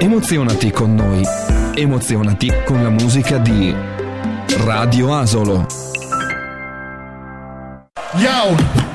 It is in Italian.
Emozionati con noi. Emozionati con la musica di Radio Asolo. Yo!